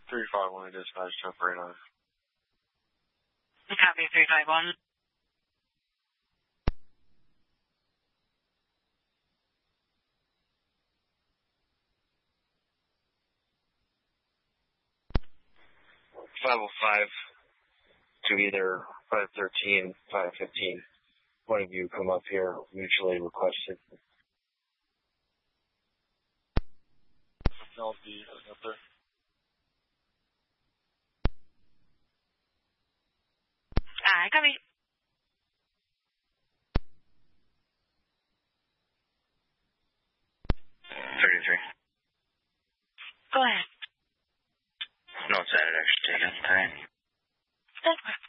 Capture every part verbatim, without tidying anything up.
three five one dispatch, jump right on. Copy, three five one. five oh five to either five thirteen, five fifteen. One of you come up here, mutually requested. I'll be up there. Alright, copy. thirty-three. Go ahead. No, it's added extra ticket. Alright. That's fine.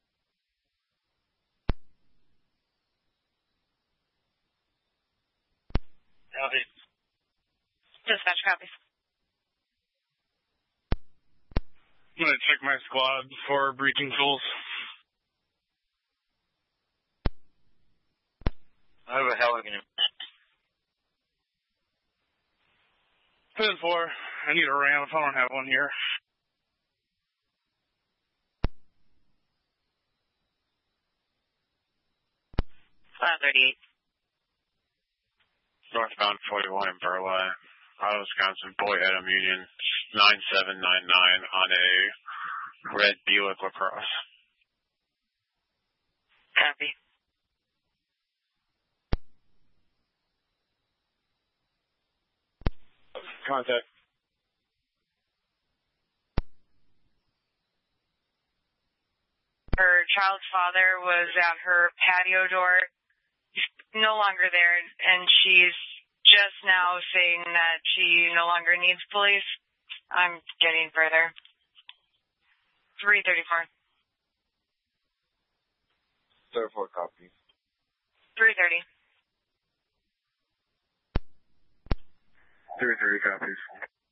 Copy. Dispatch copies. I'm going to check my squad for breaching tools. I have a Halligan. ten four. I need a ram if I don't have one here. five thirty-eight. Northbound forty-one in Burleigh, out of Wisconsin, Boy Adam Union, nine seven nine nine on a red Buick LaCrosse. Copy. Contact. Her child's father was at her patio door. He's no longer there, and she's just now saying that she no longer needs police. I'm getting further. three thirty-four. thirty-four copy. three thirty. three thirty copies.